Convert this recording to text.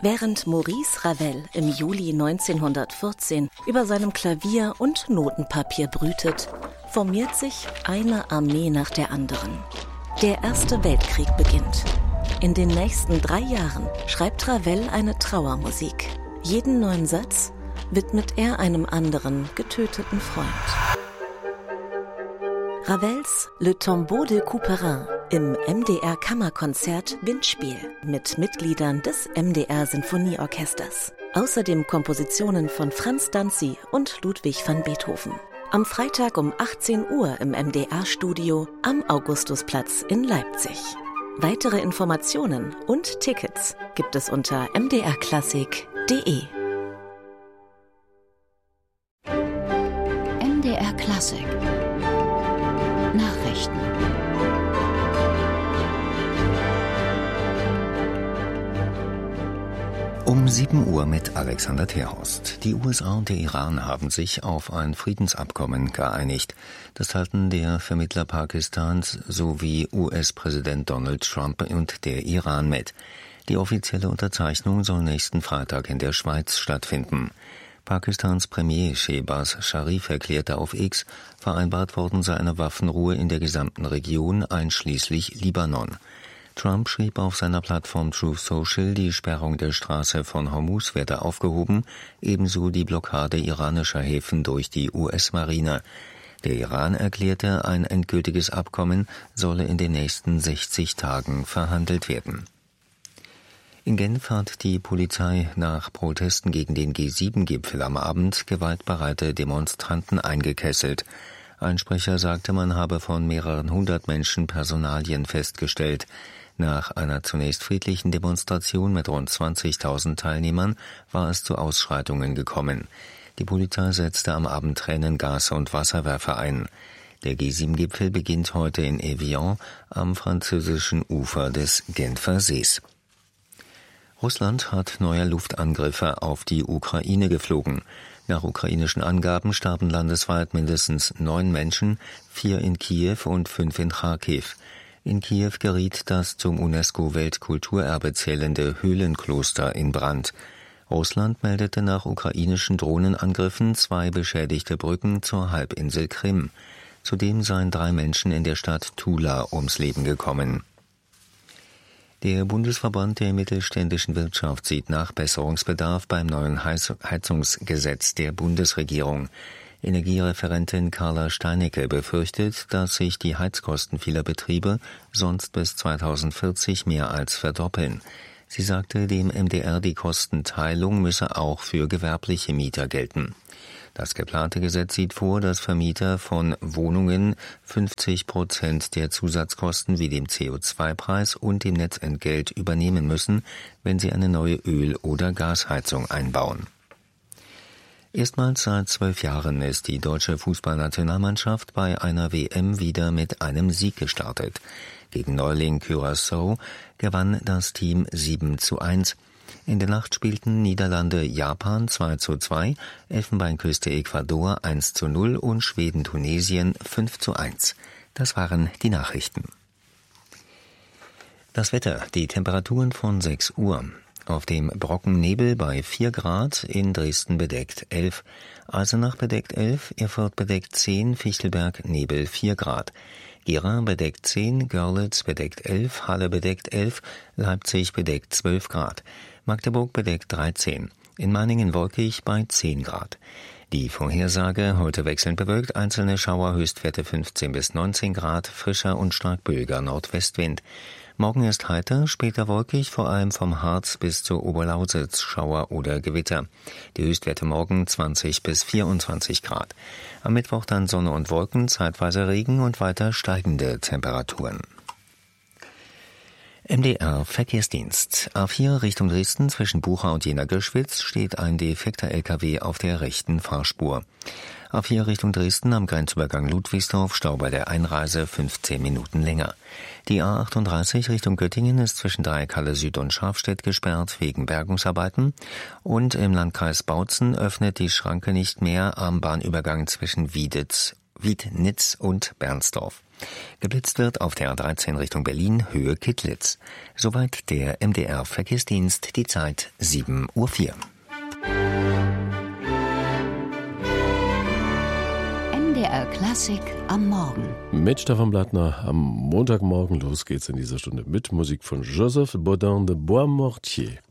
Während Maurice Ravel im Juli 1914 über seinem Klavier und Notenpapier brütet, formiert sich eine Armee nach der anderen. Der Erste Weltkrieg beginnt. In den nächsten 3 Jahren schreibt Ravel eine Trauermusik. Jeden neuen Satz widmet er einem anderen getöteten Freund. Ravels Le Tombeau de Couperin im MDR-Kammerkonzert Windspiel mit Mitgliedern des MDR-Sinfonieorchesters. Außerdem Kompositionen von Franz Danzi und Ludwig van Beethoven. Am Freitag um 18 Uhr im MDR-Studio am Augustusplatz in Leipzig. Weitere Informationen und Tickets gibt es unter mdrklassik.de. MDR Klassik Nachrichten. Um 7 Uhr mit Alexander Terhorst. Die USA und der Iran haben sich auf ein Friedensabkommen geeinigt. Das teilten der Vermittler Pakistans sowie US-Präsident Donald Trump und der Iran mit. Die offizielle Unterzeichnung soll nächsten Freitag in der Schweiz stattfinden. Pakistans Premier Shehbaz Sharif erklärte auf X, vereinbart worden sei eine Waffenruhe in der gesamten Region, einschließlich Libanon. Trump schrieb auf seiner Plattform Truth Social, die Sperrung der Straße von Hormuz werde aufgehoben, ebenso die Blockade iranischer Häfen durch die US-Marine. Der Iran erklärte, ein endgültiges Abkommen solle in den nächsten 60 Tagen verhandelt werden. In Genf hat die Polizei nach Protesten gegen den G7-Gipfel am Abend gewaltbereite Demonstranten eingekesselt. Ein Sprecher sagte, man habe von mehreren 100 Menschen Personalien festgestellt. Nach einer zunächst friedlichen Demonstration mit rund 20.000 Teilnehmern war es zu Ausschreitungen gekommen. Die Polizei setzte am Abend Tränengas und Wasserwerfer ein. Der G7-Gipfel beginnt heute in Evian am französischen Ufer des Genfer Sees. Russland hat neue Luftangriffe auf die Ukraine geflogen. Nach ukrainischen Angaben starben landesweit mindestens 9 Menschen, 4 in Kiew und 5 in Charkiw. In Kiew geriet das zum UNESCO-Weltkulturerbe zählende Höhlenkloster in Brand. Russland meldete nach ukrainischen Drohnenangriffen 2 beschädigte Brücken zur Halbinsel Krim. Zudem seien 3 Menschen in der Stadt Tula ums Leben gekommen. Der Bundesverband der mittelständischen Wirtschaft sieht Nachbesserungsbedarf beim neuen Heizungsgesetz der Bundesregierung. Energiereferentin Carla Steinecke befürchtet, dass sich die Heizkosten vieler Betriebe sonst bis 2040 mehr als verdoppeln. Sie sagte dem MDR, die Kostenteilung müsse auch für gewerbliche Mieter gelten. Das geplante Gesetz sieht vor, dass Vermieter von Wohnungen 50% der Zusatzkosten wie dem CO2-Preis und dem Netzentgelt übernehmen müssen, wenn sie eine neue Öl- oder Gasheizung einbauen. Erstmals seit 12 Jahren ist die deutsche Fußballnationalmannschaft bei einer WM wieder mit einem Sieg gestartet. Gegen Neuling Curaçao gewann das Team 7:1. In der Nacht spielten Niederlande-Japan 2:2, Elfenbeinküste Ecuador 1:0 und Schweden-Tunesien 5:1. Das waren die Nachrichten. Das Wetter, die Temperaturen von 6 Uhr. Auf dem Brocken Nebel bei 4 Grad, in Dresden bedeckt 11, Eisenach bedeckt 11, Erfurt bedeckt 10, Fichtelberg Nebel 4 Grad. Gera bedeckt 10, Görlitz bedeckt 11, Halle bedeckt 11, Leipzig bedeckt 12 Grad. Magdeburg bedeckt 13, in Meiningen wolkig bei 10 Grad. Die Vorhersage: heute wechselnd bewölkt, einzelne Schauer, Höchstwerte 15 bis 19 Grad, frischer und stark böiger Nordwestwind. Morgen ist heiter, später wolkig, vor allem vom Harz bis zur Oberlausitz Schauer oder Gewitter. Die Höchstwerte morgen 20 bis 24 Grad. Am Mittwoch dann Sonne und Wolken, zeitweise Regen und weiter steigende Temperaturen. MDR Verkehrsdienst. A4 Richtung Dresden zwischen Bucha und Jena-Göschwitz steht ein defekter LKW auf der rechten Fahrspur. A4 Richtung Dresden am Grenzübergang Ludwigsdorf, Stau bei der Einreise 15 Minuten länger. Die A38 Richtung Göttingen ist zwischen Dreieckhalle Süd und Schafstedt gesperrt wegen Bergungsarbeiten. Und im Landkreis Bautzen öffnet die Schranke nicht mehr am Bahnübergang zwischen Wieditz Wiednitz und Bernsdorf. Geblitzt wird auf der A13 Richtung Berlin, Höhe Kittlitz. Soweit der MDR-Verkehrsdienst, die Zeit 7:04 Uhr. MDR Klassik am Morgen. Mit Stefan Blattner am Montagmorgen. Los geht's in dieser Stunde mit Musik von Joseph Bodin de Boismortier.